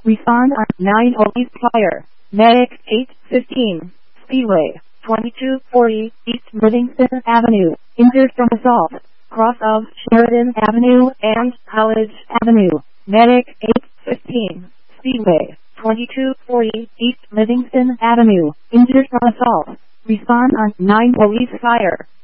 Respond on 9 East Fire. Medic 815. Speedway 2240 East Livingston Avenue. Injured from assault. Cross of Sheridan Avenue and College Avenue. Medic 815. Speedway 2240 East Livingston Avenue. Injured from assault. Respond on 9 Police Fire.